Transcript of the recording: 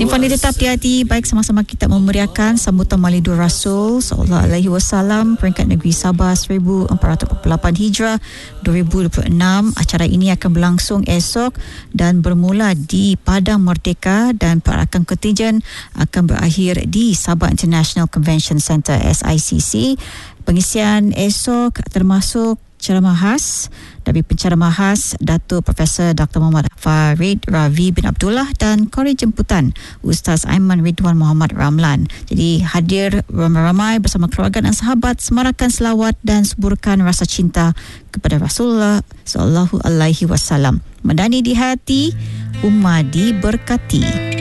Simpan tetap di hati. Baik, sama-sama kita memeriahkan sambutan Maulidur Rasul sallallahu alaihi wasallam peringkat negeri Sabah 1448 Hijrah 2026. Acara ini akan berlangsung esok dan bermula di Padang Merdeka dan perarakan kontijen akan berakhir di Sabah International Convention Centre SICC. Pengisian esok termasuk ceramah khas dari penceramah khas Datuk Profesor Dr. Muhammad Farid Ravi bin Abdullah dan kori jemputan Ustaz Aiman Ridwan Muhammad Ramlan. Jadi hadir ramai-ramai bersama keluarga dan sahabat semarakan selawat dan suburkan rasa cinta kepada Rasulullah sallallahu alaihi wasallam. Medani di hati, ummah diberkati.